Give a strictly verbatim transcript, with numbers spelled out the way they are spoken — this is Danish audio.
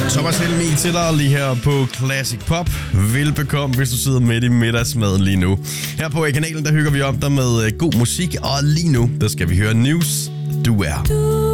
Thomas Helmi til dig lige her på Classic Pop. Velbekomme, hvis du sidder midt i middagsmaden lige nu. Her på kanalen, der hygger vi om dig med god musik, og lige nu, der skal vi høre News. Du er